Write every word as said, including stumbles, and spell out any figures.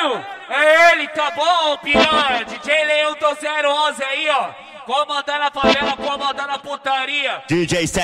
Caralho, é ele, tá bom, piranha? D J Leão do zero onze aí, ó. Comandando a favela, comandando a putaria. D J